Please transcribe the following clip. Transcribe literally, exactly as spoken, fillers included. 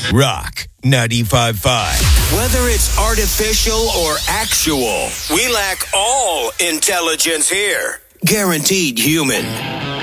Rock ninety-five point five. Whether it's artificial or actual, we lack all intelligence here. Guaranteed human.